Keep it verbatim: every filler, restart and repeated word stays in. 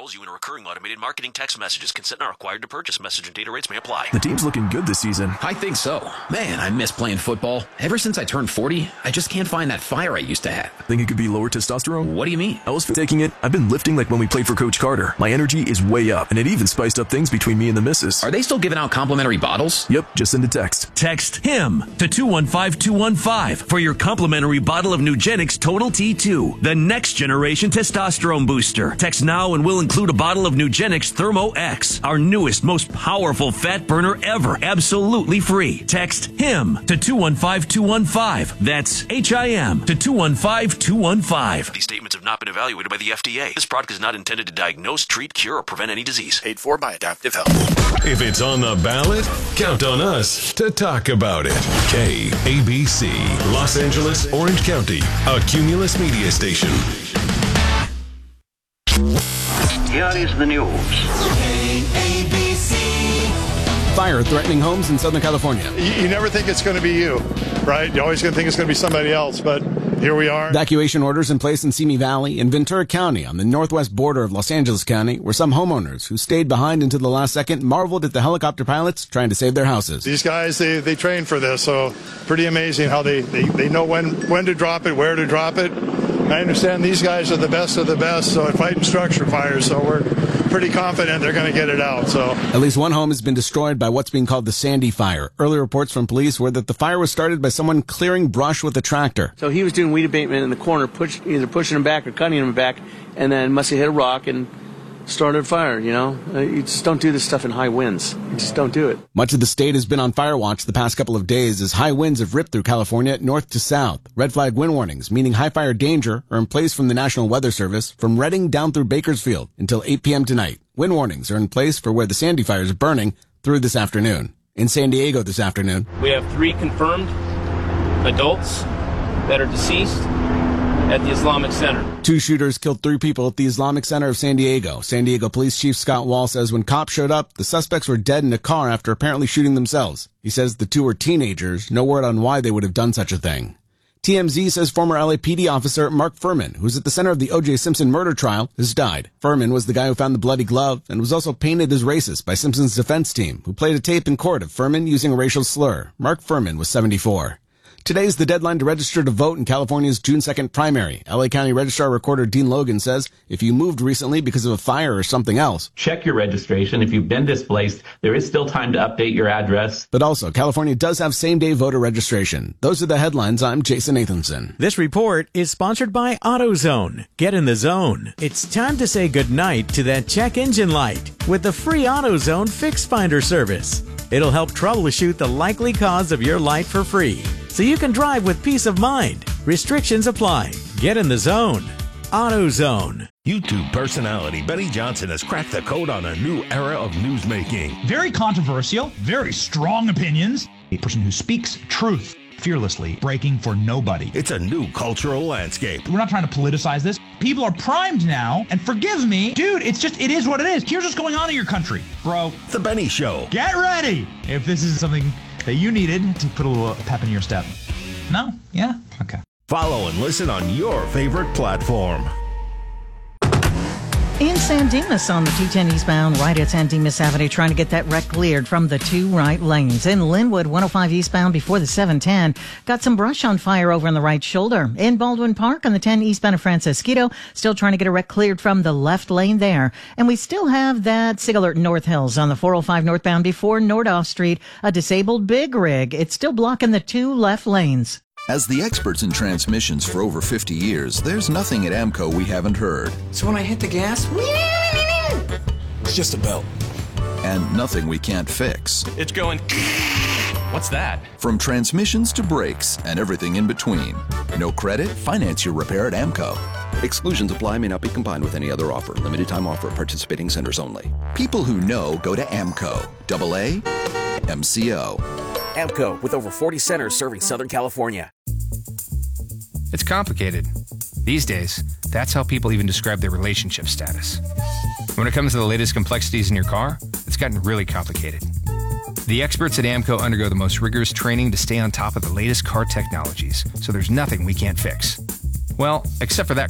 enrolls you in a recurring automated marketing text messages. Consent not required to purchase. Message and data rates may apply. The team's looking good this season. I think so. Man, I miss playing football. Ever since I turned forty, I just can't find that fire I used to have. Think it could be lower testosterone? What do you mean? I was taking it. I've been lifting like when we played for Coach Carter. My energy is way up, and it even spiced up things between me and the missus. Are they still giving out complimentary bottles? Yep, just send a text. Text HIM to two one five two one five for your complimentary bottle of Nugenix Total T two, the next generation testosterone booster. Text now and we'll include a bottle of Nugenix Thermo X, our newest, most powerful fat burner ever, absolutely free. Text HIM to two one five two one five. That's H I M to two one five two one five. These statements have not been evaluated by the F D A. This product is not intended to diagnose, treat, cure, or prevent any disease. Paid for by Adaptive Health. If it's on the ballot, count on us to talk about it. K A B C, Los Angeles, Orange County, a Cumulus media station. Here is the news. K A B C. Fire threatening homes in Southern California. You, you never think it's going to be you, right? You're always going to think it's going to be somebody else, but here we are. Evacuation orders in place in Simi Valley and Ventura County on the northwest border of Los Angeles County, where some homeowners who stayed behind until the last second marveled at the helicopter pilots trying to save their houses. These guys, they, they train for this, so pretty amazing how they, they, they know when, when to drop it, where to drop it. I understand these guys are the best of the best, so at fighting structure fires, so we're pretty confident they're going to get it out. So at least one home has been destroyed by what's being called the Sandy Fire. Early reports from police were that the fire was started by someone clearing brush with a tractor. So he was doing weed abatement in the corner, push, either pushing him back or cutting him back, and then must have hit a rock and started a fire, you know? Uh, you just don't do this stuff in high winds. You just don't do it. Much of the state has been on fire watch the past couple of days as high winds have ripped through California north to south. Red flag wind warnings, meaning high fire danger, are in place from the National Weather Service from Redding down through Bakersfield until eight p.m. tonight. Wind warnings are in place for where the Sandy fires are burning through this afternoon. In San Diego this afternoon, we have three confirmed adults that are deceased at the Islamic Center. Two shooters killed three people at the Islamic Center of San Diego. San Diego Police Chief Scott Wall says when cops showed up, the suspects were dead in a car after apparently shooting themselves. He says the two were teenagers. No word on why they would have done such a thing. T M Z says former L A P D officer Mark Furman, who's at the center of the O J Simpson murder trial, has died. Furman was the guy who found the bloody glove and was also painted as racist by Simpson's defense team, who played a tape in court of Furman using a racial slur. Mark Furman was seventy-four. Today's the deadline to register to vote in California's June second primary. L A County Registrar Recorder Dean Logan says if you moved recently because of a fire or something else, check your registration. If you've been displaced, there is still time to update your address. But also, California does have same-day voter registration. Those are the headlines. I'm Jason Nathanson. This report is sponsored by AutoZone. Get in the zone. It's time to say goodnight to that check engine light with the free AutoZone Fix Finder service. It'll help troubleshoot the likely cause of your light for free, so you can drive with peace of mind. Restrictions apply. Get in the zone. AutoZone. YouTube personality Benny Johnson has cracked the code on a new era of newsmaking. Very controversial, very strong opinions. A person who speaks truth fearlessly, breaking for nobody. It's a new cultural landscape. We're not trying to politicize this. People are primed now, and forgive me, dude, it's just, it is what it is. Here's what's going on in your country, bro. The Benny Show. Get ready if this is something that you needed to put a little pep in your step. No? Yeah? Okay. Follow and listen on your favorite platform. In San Dimas on the two ten eastbound, right at San Dimas Avenue, trying to get that wreck cleared from the two right lanes. In Linwood, one oh five eastbound before the seven ten, got some brush on fire over on the right shoulder. In Baldwin Park on the ten eastbound of Francisquito, still trying to get a wreck cleared from the left lane there. And we still have that SIG alert North Hills on the four oh five northbound before Nordhoff Street, a disabled big rig. It's still blocking the two left lanes. As the experts in transmissions for over fifty years, there's nothing at AMCO we haven't heard. So when I hit the gas, it's just a belt. And nothing we can't fix. It's going... What's that? From transmissions to brakes and everything in between. No credit? Finance your repair at AMCO. Exclusions apply, may not be combined with any other offer. Limited time offer at participating centers only. People who know go to AMCO. Double A, M C O. AMCO, with over forty centers serving Southern California. It's complicated. These days, that's how people even describe their relationship status. When it comes to the latest complexities in your car, it's gotten really complicated. The experts at AMCO undergo the most rigorous training to stay on top of the latest car technologies, so there's nothing we can't fix. Well, except for that